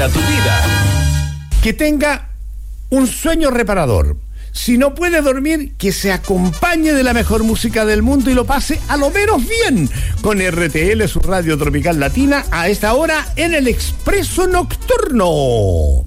para tu vida. Que tenga un sueño reparador. Si no puede dormir, que se acompañe de la mejor música del mundo y lo pase a lo menos bien con RTL, su radio tropical latina, a esta hora en el Expreso Nocturno.